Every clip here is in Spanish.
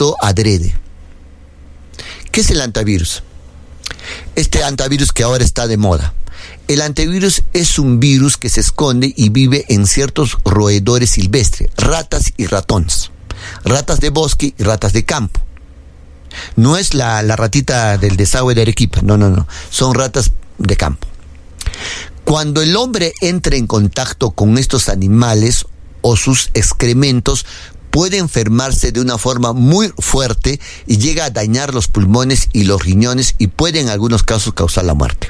esto adrede. ¿Qué es el antivirus? Este antivirus que ahora está de moda. El antivirus es un virus que se esconde y vive en ciertos roedores silvestres, ratas y ratones. Ratas de bosque y ratas de campo. No es la ratita del desagüe de Arequipa, no. Son ratas de campo. Cuando el hombre entra en contacto con estos animales o sus excrementos, puede enfermarse de una forma muy fuerte y llega a dañar los pulmones y los riñones y puede en algunos casos causar la muerte.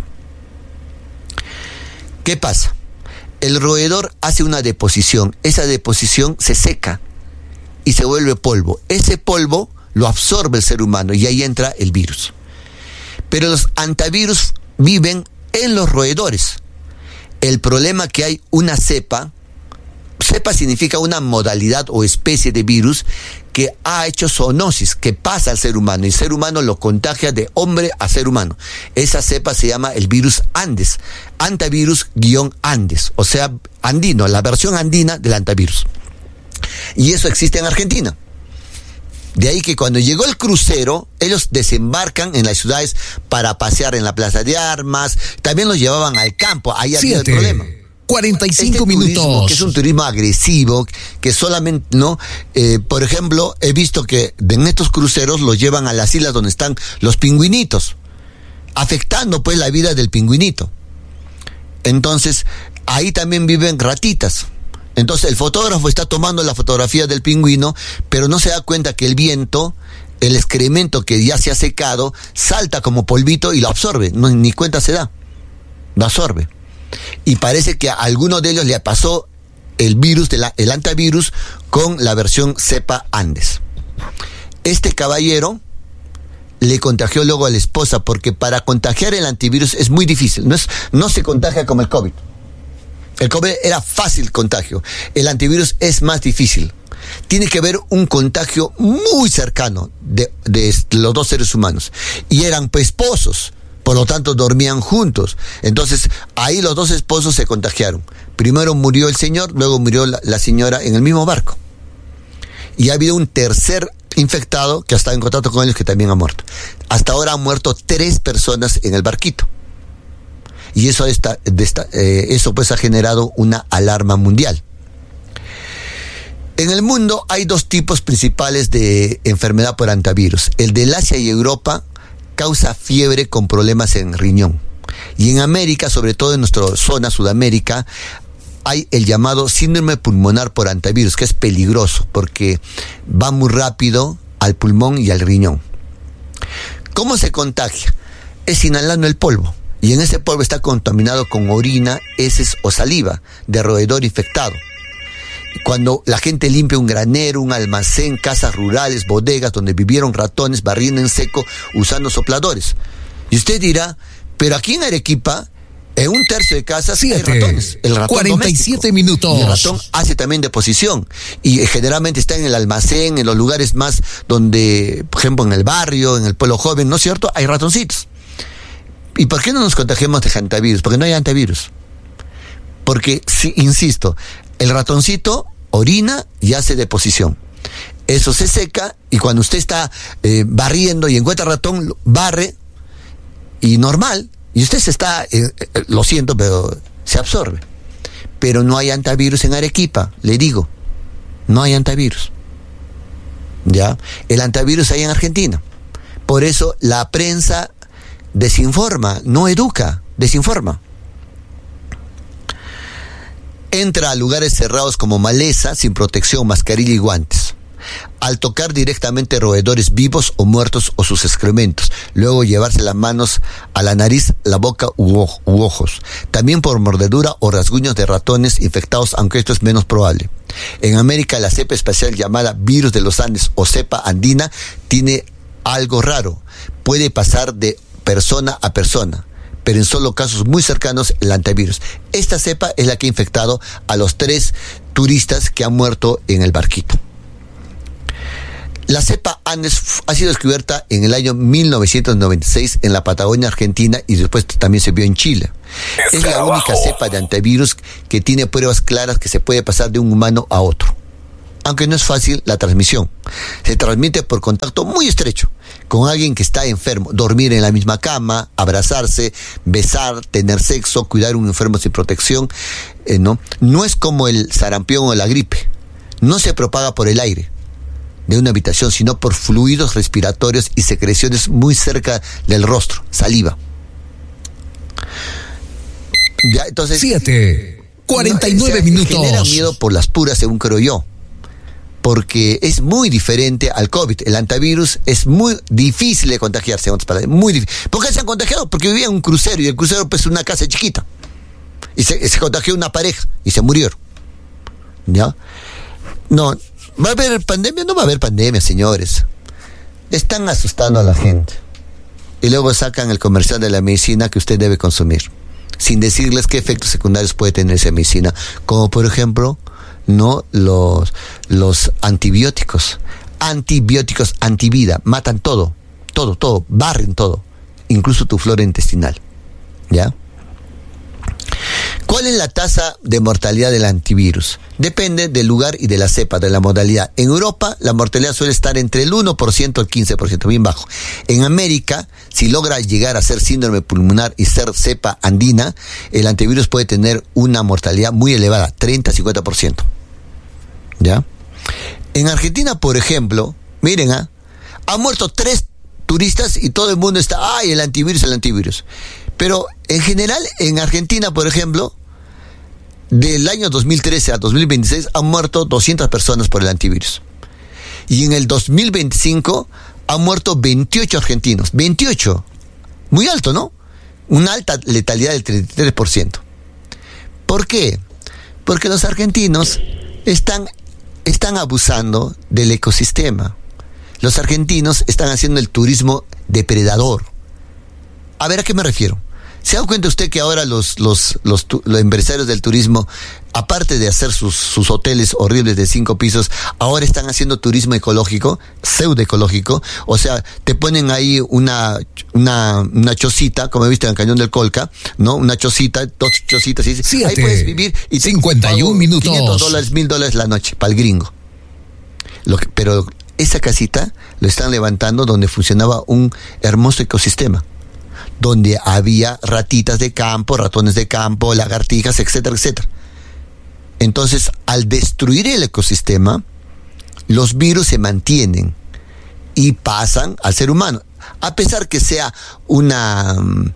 ¿Qué pasa? El roedor hace una deposición. Esa deposición se seca y se vuelve polvo. Ese polvo lo absorbe el ser humano y ahí entra el virus. Pero los antivirus viven en los roedores. El problema que hay una cepa significa una modalidad o especie de virus que ha hecho zoonosis, que pasa al ser humano y el ser humano lo contagia de hombre a ser humano. Esa cepa se llama el virus Andes, antivirus-Andes, o sea, andino, la versión andina del antivirus. Y eso existe en Argentina. De ahí que cuando llegó el crucero, ellos desembarcan en las ciudades para pasear en la Plaza de Armas, también los llevaban al campo, ahí había el problema. 45 minutos. Turismo, que es un turismo agresivo, que solamente, por ejemplo, he visto que en estos cruceros los llevan a las islas donde están los pingüinitos, afectando pues la vida del pingüinito. Entonces, ahí también viven ratitas. Entonces, el fotógrafo está tomando la fotografía del pingüino, pero no se da cuenta que el viento, el excremento que ya se ha secado, salta como polvito y lo absorbe, ni cuenta se da, lo absorbe. Y parece que a alguno de ellos le pasó el virus, el antivirus, con la versión cepa Andes. Este caballero le contagió luego a la esposa, porque para contagiar el antivirus es muy difícil, no se contagia como el COVID. El COVID era fácil contagio, el antivirus es más difícil. Tiene que haber un contagio muy cercano de los dos seres humanos. Y eran pues esposos. Por lo tanto, dormían juntos. Entonces, ahí los dos esposos se contagiaron. Primero murió el señor, luego murió la señora en el mismo barco. Y ha habido un tercer infectado que ha estado en contacto con ellos que también ha muerto. Hasta ahora han muerto 3 personas en el barquito. Y eso pues ha generado una alarma mundial. En el mundo hay 2 tipos principales de enfermedad por antivirus. El del Asia y Europa causa fiebre con problemas en riñón. Y en América, sobre todo en nuestra zona, Sudamérica, hay el llamado síndrome pulmonar por antivirus, que es peligroso porque va muy rápido al pulmón y al riñón. ¿Cómo se contagia? Es inhalando el polvo. Y en ese polvo está contaminado con orina, heces o saliva de roedor infectado. Cuando la gente limpia un granero, un almacén, casas rurales, bodegas donde vivieron ratones, barriendo en seco usando sopladores. Y usted dirá, pero aquí en Arequipa, en 1/3 de casas hay ratones. El ratón 47 doméstico. minutos. Y el ratón hace también deposición. Y generalmente está en el almacén, en los lugares más donde, por ejemplo, en el barrio, en el pueblo joven, ¿no es cierto? Hay ratoncitos. ¿Y por qué no nos contagiamos de antivirus? Porque no hay antivirus. Porque, sí, insisto, el ratoncito orina y hace deposición. Eso se seca y cuando usted está barriendo y encuentra ratón, barre y normal. Y usted se está, lo siento, pero se absorbe. Pero no hay antivirus en Arequipa, le digo. No hay antivirus. ¿Ya? El antivirus hay en Argentina. Por eso la prensa desinforma, no educa, desinforma. Entra a lugares cerrados como maleza, sin protección, mascarilla y guantes. Al tocar directamente roedores vivos o muertos o sus excrementos, luego llevarse las manos a la nariz, la boca u ojos. También por mordedura o rasguños de ratones infectados, aunque esto es menos probable. En América, la cepa especial llamada virus de los Andes o cepa andina tiene algo raro. Puede pasar de persona a persona, pero en solo casos muy cercanos el antivirus. Esta cepa es la que ha infectado a los 3 turistas que han muerto en el barquito. La cepa Andes ha sido descubierta en el año 1996 en la Patagonia Argentina y después también se vio en Chile. Es la única cepa de antivirus que tiene pruebas claras que se puede pasar de un humano a otro. aunque no es fácil la transmisión. Se transmite por contacto muy estrecho con alguien que está enfermo, dormir en la misma cama, abrazarse, besar, tener sexo, cuidar a un enfermo sin protección, ¿no? No es como el sarampión o la gripe. No se propaga por el aire de una habitación, sino por fluidos respiratorios y secreciones muy cerca del rostro, saliva. Ya, entonces 7:49 minutos. Genera miedo por las puras, según creo yo, porque es muy diferente al COVID. El antivirus es muy difícil de contagiarse, en otras palabras, muy difícil. ¿Por qué se han contagiado? Porque vivía en un crucero, y el crucero pues es una casa chiquita, y se contagió una pareja y se murieron. ¿Ya? No, ¿va a haber pandemia? No va a haber pandemia, señores. Están asustando a la gente. Y luego sacan el comercial de la medicina que usted debe consumir, sin decirles qué efectos secundarios puede tener esa medicina, como por ejemplo, no los antibióticos, antivida, matan todo, barren todo, incluso tu flora intestinal. ¿Ya? ¿Cuál es la tasa de mortalidad del antivirus? Depende del lugar y de la cepa, de la modalidad. En Europa, la mortalidad suele estar entre el 1% al 15%, bien bajo. En América, si logra llegar a ser síndrome pulmonar y ser cepa andina, el antivirus puede tener una mortalidad muy elevada, 30-50%. ¿Ya? En Argentina, por ejemplo, miren, han muerto 3 turistas y todo el mundo está, ¡ay, el antivirus! Pero en general, en Argentina, por ejemplo, del año 2013 a 2026 han muerto 200 personas por el antivirus. Y en el 2025 han muerto 28 argentinos. 28. Muy alto, ¿no? Una alta letalidad del 33%. ¿Por qué? Porque los argentinos están abusando del ecosistema. Los argentinos están haciendo el turismo depredador. A ver, ¿a qué me refiero? ¿Se da cuenta usted que ahora los empresarios del turismo, aparte de hacer sus hoteles horribles de 5 pisos, ahora están haciendo turismo ecológico, pseudoecológico? O sea, te ponen ahí una chocita, como he visto en el Cañón del Colca, ¿no? Una chocita, 2 chocitas, y dice, ahí puedes vivir y 51 minutos. $500, $1,000 la noche para el gringo. Pero esa casita lo están levantando donde funcionaba un hermoso ecosistema, donde había ratitas de campo, ratones de campo, lagartijas, etcétera, etcétera. Entonces, al destruir el ecosistema, los virus se mantienen y pasan al ser humano. A pesar que sea una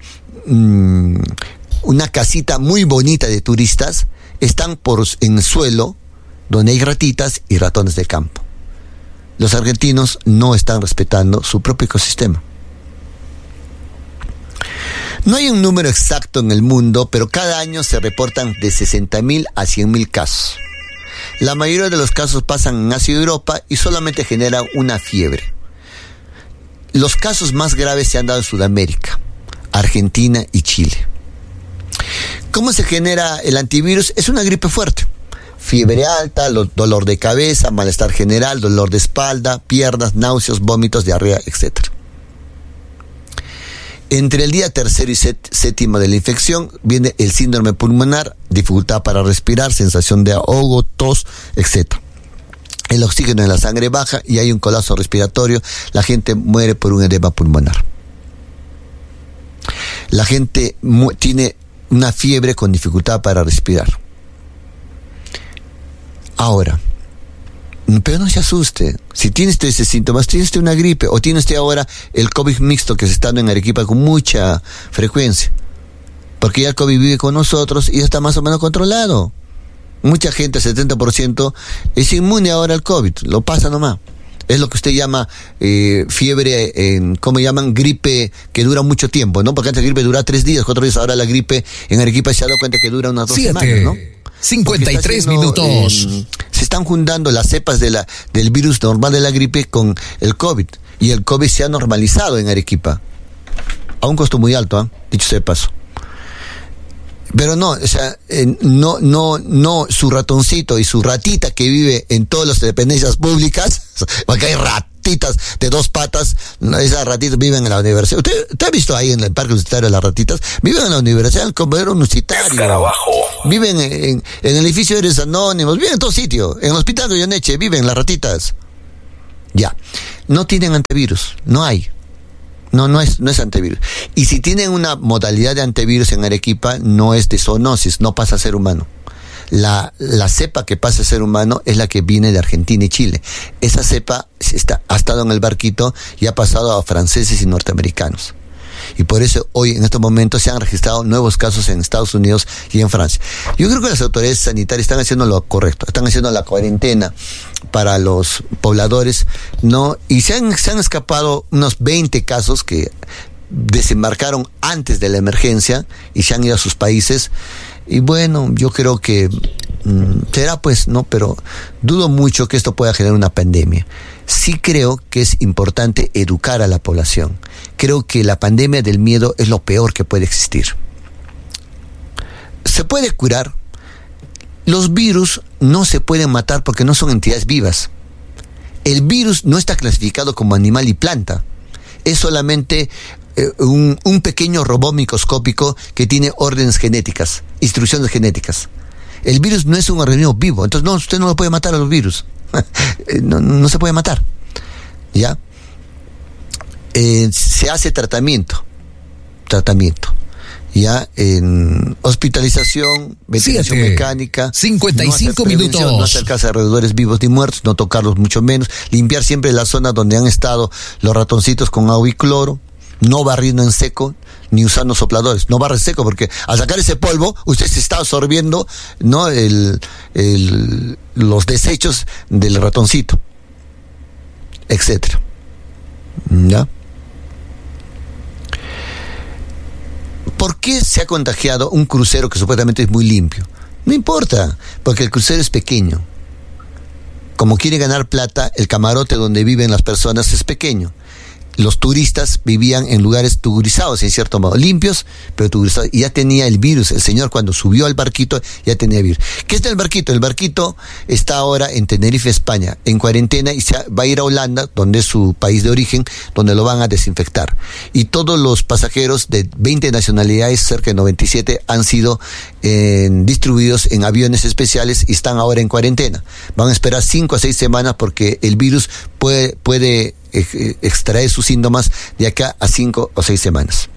casita muy bonita de turistas, están en el suelo donde hay ratitas y ratones de campo. Los argentinos no están respetando su propio ecosistema. No hay un número exacto en el mundo, pero cada año se reportan de 60.000 a 100.000 casos. La mayoría de los casos pasan en Asia y Europa y solamente generan una fiebre. Los casos más graves se han dado en Sudamérica, Argentina y Chile. ¿Cómo se genera el antivirus? Es una gripe fuerte. Fiebre alta, dolor de cabeza, malestar general, dolor de espalda, piernas, náuseas, vómitos, diarrea, etc. Entre el día 3 y 7 de la infección viene el síndrome pulmonar, dificultad para respirar, sensación de ahogo, tos, etc. El oxígeno en la sangre baja y hay un colapso respiratorio. La gente muere por un edema pulmonar. La gente tiene una fiebre con dificultad para respirar. Ahora, pero no se asuste. Si tiene usted ese síntomas, tiene usted una gripe, o tiene usted ahora el COVID mixto que se está dando en Arequipa con mucha frecuencia, porque ya el COVID vive con nosotros y ya está más o menos controlado. Mucha gente, 70%, es inmune ahora al COVID, lo pasa nomás. Es lo que usted llama fiebre, ¿cómo llaman? Gripe que dura mucho tiempo, ¿no? Porque antes la gripe dura 3 días, 4 días, ahora la gripe en Arequipa se ha dado cuenta que dura unas 2 semanas, ¿no? 53 minutos. Se están juntando las cepas del virus normal de la gripe con el COVID. Y el COVID se ha normalizado en Arequipa. A un costo muy alto, dicho sea de paso. Pero no, o sea, no, su ratoncito y su ratita que vive en todas las dependencias públicas, porque hay ratitas de 2 patas, esas ratitas viven en la universidad. ¿Usted ha visto ahí en el parque universitario las ratitas? Viven en la universidad, en el comedor universitario. Viven en el edificio de Héroes Anónimos, viven en todo sitio. En el hospital de Goyeneche viven las ratitas. Ya. No tienen antivirus, no hay. No es antivirus. Y si tienen una modalidad de antivirus en Arequipa, no es de zoonosis, no pasa a ser humano. La cepa que pasa a ser humano es la que viene de Argentina y Chile. Esa cepa ha estado en el barquito y ha pasado a franceses y norteamericanos. Y por eso hoy, en estos momentos, se han registrado nuevos casos en Estados Unidos y en Francia. Yo creo que las autoridades sanitarias están haciendo lo correcto, están haciendo la cuarentena para los pobladores, ¿no? Y se han escapado unos 20 casos que desembarcaron antes de la emergencia y se han ido a sus países. Y bueno, yo creo que será pues, ¿no? Pero dudo mucho que esto pueda generar una pandemia. Sí creo que es importante educar a la población. Creo que la pandemia del miedo es lo peor que puede existir. Se puede curar. Los virus no se pueden matar porque no son entidades vivas. El virus no está clasificado como animal y planta. Es solamente un pequeño robot microscópico que tiene órdenes genéticas, instrucciones genéticas. El virus no es un organismo vivo, entonces no, usted no lo puede matar a los virus. No se puede matar. ¿Ya? Se hace tratamiento. Ya, en hospitalización, ventilación mecánica, 55 no minutos. No acercarse a roedores vivos ni muertos, no tocarlos mucho menos, limpiar siempre la zona donde han estado los ratoncitos con agua y cloro, no barriendo en seco, ni usando sopladores, no barre en seco, porque al sacar ese polvo, usted se está absorbiendo, ¿no? Los desechos del ratoncito, etcétera. ¿Ya? ¿Por qué se ha contagiado un crucero que supuestamente es muy limpio? No importa, porque el crucero es pequeño. Como quiere ganar plata, el camarote donde viven las personas es pequeño. Los turistas vivían en lugares turizados, en cierto modo, limpios, pero turizados, y ya tenía el virus. El señor, cuando subió al barquito, ya tenía virus. ¿Qué está el barquito? El barquito está ahora en Tenerife, España, en cuarentena, y va a ir a Holanda, donde es su país de origen, donde lo van a desinfectar. Y todos los pasajeros de 20 nacionalidades, cerca de 97, han sido distribuidos en aviones especiales y están ahora en cuarentena. Van a esperar 5 a 6 semanas porque el virus puede extraer sus síntomas de acá a 5 o 6 semanas.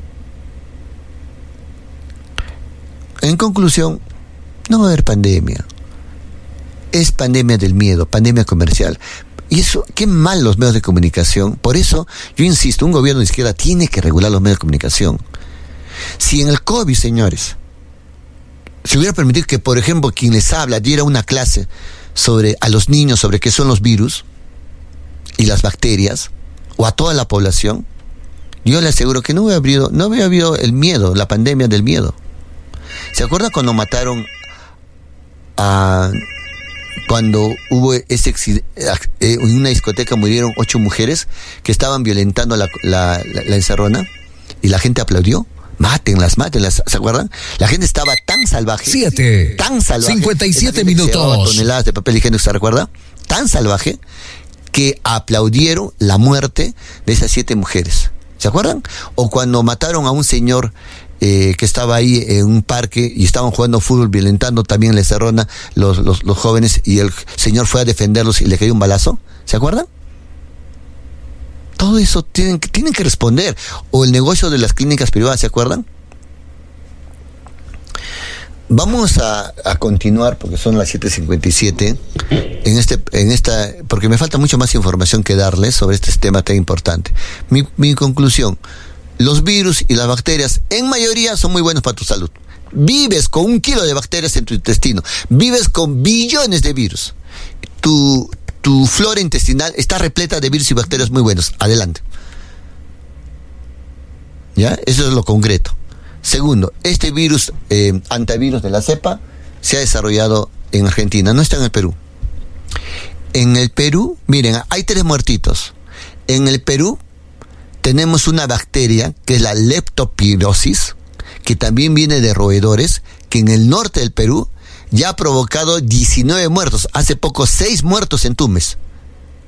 En conclusión, no va a haber pandemia. Es pandemia del miedo, pandemia comercial. Y eso, qué mal los medios de comunicación. Por eso, yo insisto, un gobierno de izquierda tiene que regular los medios de comunicación. Si en el COVID, señores, se hubiera permitido que, por ejemplo, quien les habla diera una clase a los niños sobre qué son los virus y las bacterias, o a toda la población, yo le aseguro que no hubiera habido el miedo, la pandemia del miedo. ¿Se acuerda cuando mataron cuando hubo en una discoteca murieron 8 mujeres que estaban violentando la encerrona y la gente aplaudió? Mátenlas, ¿se acuerdan? La gente estaba tan salvaje. 57 minutos. Toneladas de papel higiénico, ¿se recuerda? Tan salvaje que aplaudieron la muerte de esas 7 mujeres. ¿Se acuerdan? O cuando mataron a un señor que estaba ahí en un parque y estaban jugando fútbol, violentando también la encerrona los jóvenes, y el señor fue a defenderlos y le cayó un balazo. ¿Se acuerdan? Todo eso tienen que responder. O el negocio de las clínicas privadas, ¿se acuerdan? Vamos a continuar, porque son las 7:57, porque me falta mucho más información que darles sobre este tema tan importante. Mi conclusión: los virus y las bacterias, en mayoría, son muy buenos para tu salud. Vives con 1 kilo de bacterias en tu intestino, vives con billones de virus. Tu flora intestinal está repleta de virus y bacterias muy buenos. Adelante. ¿Ya? Eso es lo concreto. Segundo, este virus, antivirus de la cepa, se ha desarrollado en Argentina, no está en el Perú. En el Perú, miren, hay 3 muertitos. En el Perú tenemos una bacteria que es la leptospirosis, que también viene de roedores, que en el norte del Perú ya ha provocado 19 muertos. Hace poco 6 muertos en Tumbes.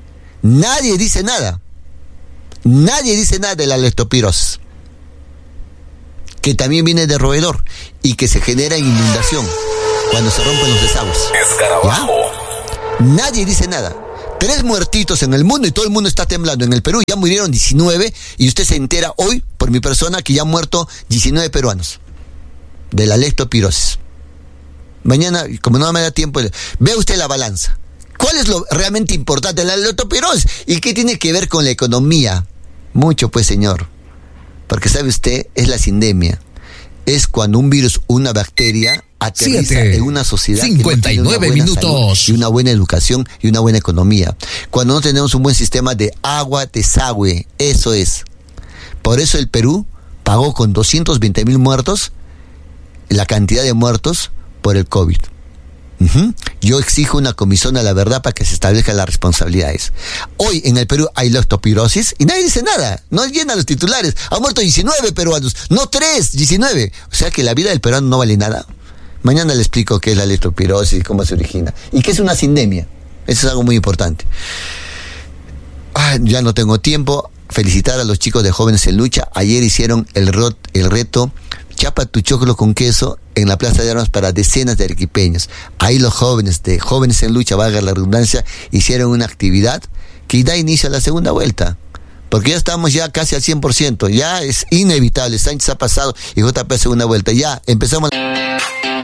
Nadie dice nada. Nadie dice nada de la leptospirosis, que también viene de roedor y que se genera inundación cuando se rompen los desagües. Escarabajo. Nadie dice nada. 3 muertitos en el mundo y todo el mundo está temblando. En el Perú ya murieron 19 y usted se entera hoy por mi persona que ya han muerto 19 peruanos de la leptospirosis. Mañana, como no me da tiempo, vea usted la balanza. ¿Cuál es lo realmente importante de la leptospirosis? ¿Y qué tiene que ver con la economía? Mucho, pues, señor. Porque, ¿sabe usted? Es la sindemia. Es cuando un virus, una bacteria, aterriza en una sociedad 59 minutos y una buena educación y una buena economía. Cuando no tenemos un buen sistema de agua, desagüe, eso es. Por eso el Perú pagó con 220,000 muertos la cantidad de muertos por el COVID. Yo exijo una comisión a la verdad para que se establezcan las responsabilidades. Hoy en el Perú hay leptospirosis y nadie dice nada, no llenan los titulares. Han muerto 19 peruanos, no 3, 19. O sea que la vida del peruano no vale nada. Mañana le explico qué es la leptospirosis y cómo se origina y qué es una sindemia. Eso es algo muy importante. Ya no tengo tiempo. Felicitar a los chicos de Jóvenes en Lucha. Ayer hicieron el reto Chapa tu choclo con queso en la Plaza de Armas para decenas de arequipeños. Ahí los jóvenes de Jóvenes en Lucha, valga la redundancia, hicieron una actividad que da inicio a la segunda vuelta. Porque ya estamos ya casi al 100%. Ya es inevitable. Sánchez ha pasado y JP segunda vuelta. Ya empezamos.